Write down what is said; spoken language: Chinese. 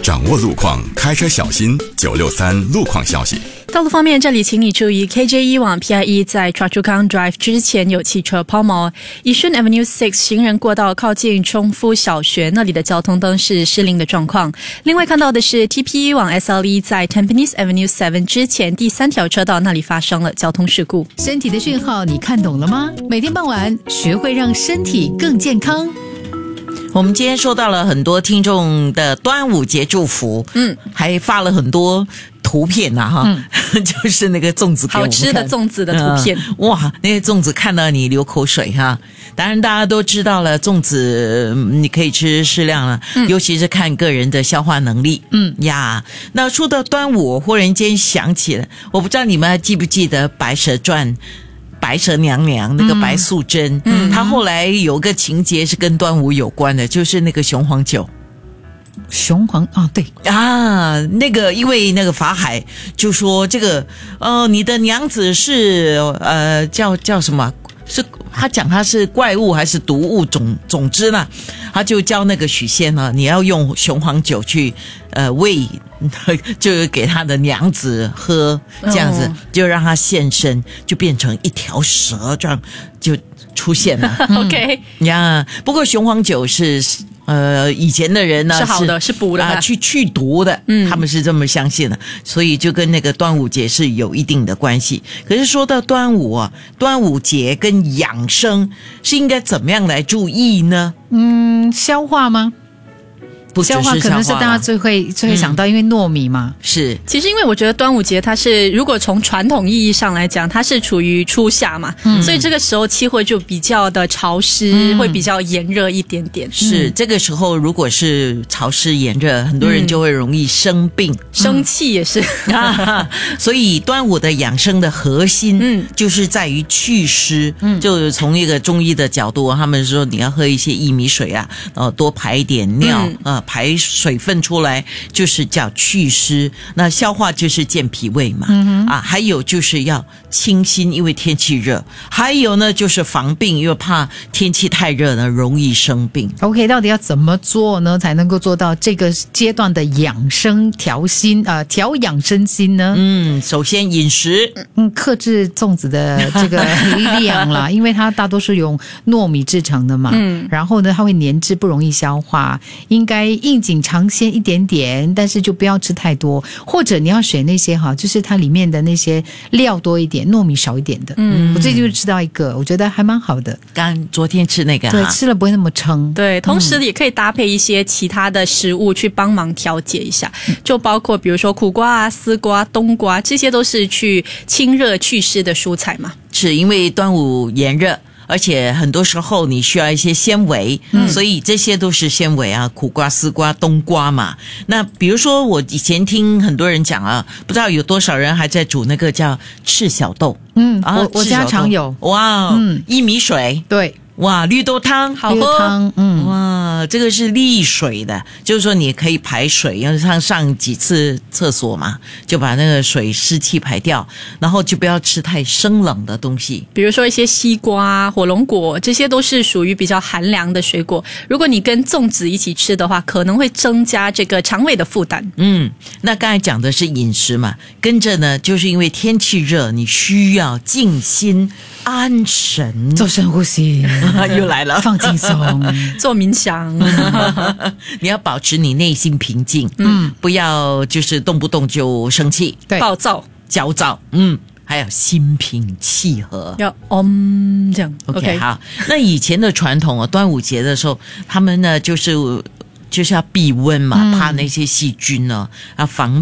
掌握路况，开车小心。963路况消息。 道路方面，这里请你注意 KJ1 往 PIE 在 Choa Chu Kang Drive 之前有汽车抛锚，宜顺 Avenue 6行人过道靠近冲夫小学那里的交通灯是失灵的状况。另外看到的是 TPE 往 SLE 在 Tampines Avenue 7之前第3条车道那里发生了交通事故。 身体的讯号你看懂了吗？每天傍晚学会让身体更健康。 我们今天收到了很多听众的端午节祝福，还发了很多图片啊哈，就是那个粽子给我们看， 好吃的粽子的图片， 哇，那些粽子看到你流口水哈。当然大家都知道了，粽子你可以吃适量了，尤其是看个人的消化能力。那说到端午，我忽然间想起了，我不知道你们还记不记得《白蛇传》。白蛇娘娘那个白素贞，她后来有个情节是跟端午有关的，就是那个雄黄酒。 雄黄啊，对啊，那个因为那个法海就说这个你的娘子是叫什么？是他讲他是怪物还是毒物，总之呢，他就教那个许仙呢，你要用雄黄酒去喂，就给他的娘子喝，这样子就让他现身，就变成一条蛇，这样就出现了。 OK 呀，不过雄黄酒是。以前的人呢是好的，是补的， 去毒的，他们是这么相信的，所以就跟那个端午节是有一定的关系。可是说到端午啊，端午节跟养生是应该怎么样来注意呢？ 消化吗？ 消化可能是大家最会想到，因为糯米嘛。 是， 其实因为我觉得端午节它是，如果从传统意义上来讲，它是处于初夏嘛，所以这个时候气候就比较的潮湿，会比较炎热一点点。 是，这个时候如果是潮湿炎热，很多人就会容易生病， 生气也是。 所以端午的养生的核心，就是在于祛湿。就从一个中医的角度，他们说你要喝一些薏米水啊，多排一点尿排水分出来，就是叫祛湿。那消化就是健脾胃嘛，还有就是要清心，因为天气热。还有呢，就是防病，因为怕天气太热呢，容易生病。 OK， 到底要怎么做呢，才能够做到这个阶段的养生调养身心呢？ 首先饮食， 克制粽子的这个量啦，因为它大多数用糯米制成的嘛，然后呢，它会粘滞，不容易消化，应该应景尝鲜一点点，但是就不要吃太多，或者你要选那些就是它里面的那些料多一点，糯米少一点的。我最近就吃到一个，我觉得还蛮好的。 昨天吃那个， 对，吃了不会那么撑。 对，同时也可以搭配一些其他的食物去帮忙调节一下，就包括比如说苦瓜啊、丝瓜、冬瓜，这些都是去清热祛湿的蔬菜嘛。 是因为端午炎热。而且很多时候你需要一些纤维，所以这些都是纤维啊，苦瓜、丝瓜、冬瓜嘛。那比如说我以前听很多人讲啊，不知道有多少人还在煮那个叫赤小豆。 我家常有。 哇，薏米水。 对。 哇，绿豆汤好喝，哇，这个是利水的，就是说你可以排水，要上几次厕所嘛，就把那个水湿气排掉，然后就不要吃太生冷的东西， 比如说一些西瓜、火龙果，这些都是属于比较寒凉的水果。如果你跟粽子一起吃的话，可能会增加这个肠胃的负担。 那刚才讲的是饮食嘛，跟着呢，就是因为天气热，你需要静心安神， 做深呼吸。 又来了， 放轻松， 做冥想。 你要保持你内心平静，不要就是动不动就生气、 暴躁、 焦躁，还有心平气和， 要这样。 OK， 好。那以前的传统端午节的时候，他们呢就是要避瘟嘛，怕那些细菌呢，要防